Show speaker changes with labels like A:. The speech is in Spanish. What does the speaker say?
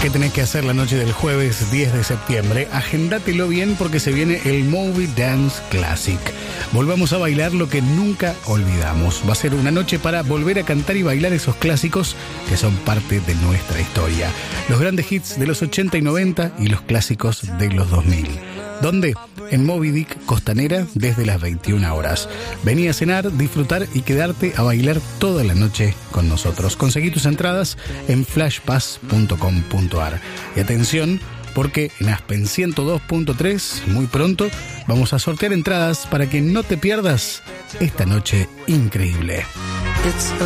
A: ¿Qué tenés que hacer la noche del jueves 10 de septiembre? Agendátelo bien porque se viene el Movie Dance Classic. Volvamos a bailar lo que nunca olvidamos. Va a ser una noche para volver a cantar y bailar esos clásicos que son parte de nuestra historia. Los grandes hits de los 80 y 90 y los clásicos de los 2000. ¿Dónde? En Moby Dick Costanera desde las 21 horas. Vení a cenar, disfrutar y quedarte a bailar toda la noche con nosotros. Conseguí tus entradas en flashpass.com.ar. Y atención, porque en Aspen 102.3 muy pronto vamos a sortear entradas para que no te pierdas esta noche increíble.